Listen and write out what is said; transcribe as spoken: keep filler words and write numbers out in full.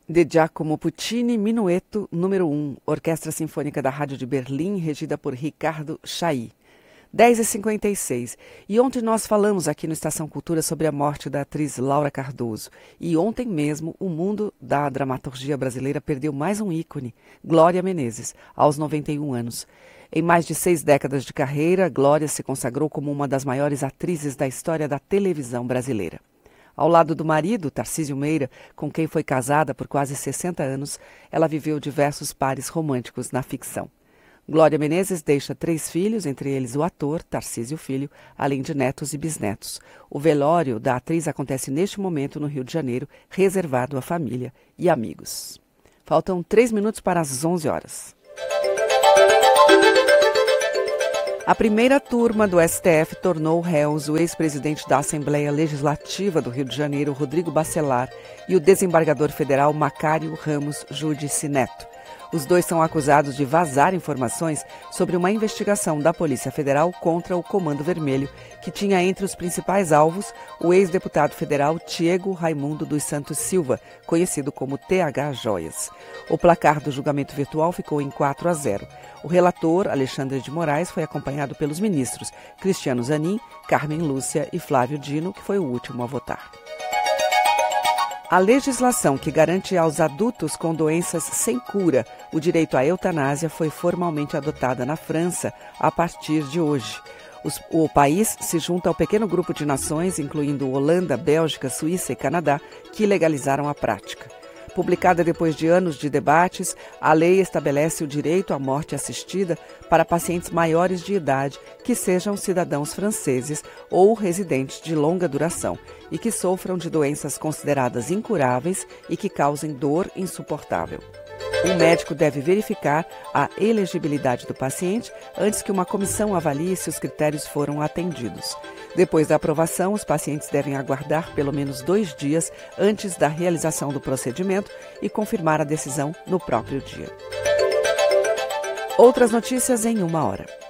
De Giacomo Puccini, Minueto número um, Orquestra Sinfônica da Rádio de Berlim, regida por Ricardo Chailly. dez e cinquenta e seis. E ontem nós falamos aqui no Estação Cultura sobre a morte da atriz Laura Cardoso. E ontem mesmo o mundo da dramaturgia brasileira perdeu mais um ícone, Glória Menezes, aos noventa e um anos. Em mais de seis décadas de carreira, Glória se consagrou como uma das maiores atrizes da história da televisão brasileira. Ao lado do marido, Tarcísio Meira, com quem foi casada por quase sessenta anos, ela viveu diversos pares românticos na ficção. Glória Menezes deixa três filhos, entre eles o ator, Tarcísio Filho, além de netos e bisnetos. O velório da atriz acontece neste momento no Rio de Janeiro, reservado à família e amigos. Faltam três minutos para as onze horas. A primeira turma do S T F tornou réus o ex-presidente da Assembleia Legislativa do Rio de Janeiro, Rodrigo Bacelar, e o desembargador federal Macário Ramos Judici Neto. Os dois são acusados de vazar informações sobre uma investigação da Polícia Federal contra o Comando Vermelho, que tinha entre os principais alvos o ex-deputado federal Tiago Raimundo dos Santos Silva, conhecido como T H Joias. O placar do julgamento virtual ficou em quatro a zero. O relator, Alexandre de Moraes, foi acompanhado pelos ministros Cristiano Zanin, Carmen Lúcia e Flávio Dino, que foi o último a votar. A legislação que garante aos adultos com doenças sem cura o direito à eutanásia foi formalmente adotada na França a partir de hoje. Os, o país se junta ao pequeno grupo de nações, incluindo Holanda, Bélgica, Suíça e Canadá, que legalizaram a prática. Publicada depois de anos de debates, a lei estabelece o direito à morte assistida para pacientes maiores de idade que sejam cidadãos franceses ou residentes de longa duração e que sofram de doenças consideradas incuráveis e que causem dor insuportável. O médico deve verificar a elegibilidade do paciente antes que uma comissão avalie se os critérios foram atendidos. Depois da aprovação, os pacientes devem aguardar pelo menos dois dias antes da realização do procedimento e confirmar a decisão no próprio dia. Outras notícias em uma hora.